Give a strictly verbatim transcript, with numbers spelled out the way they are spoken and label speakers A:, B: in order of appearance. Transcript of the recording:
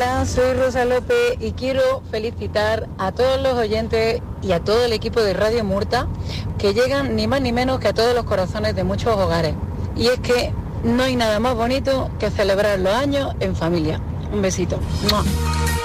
A: Hola, soy Rosa López y quiero felicitar a todos los oyentes y a todo el equipo de Radio Murta, que llegan ni más ni menos que a todos los corazones de muchos hogares. Y es que no hay nada más bonito que celebrar los años en familia. Un besito. ¡Mua!